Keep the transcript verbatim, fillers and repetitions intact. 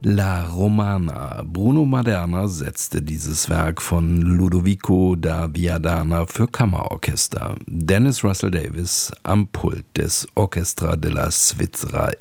La Romana. Bruno Maderna setzte dieses Werk von Ludovico da Viadana für Kammerorchester. Dennis Russell Davis am Pult des Orchestra della Svizzera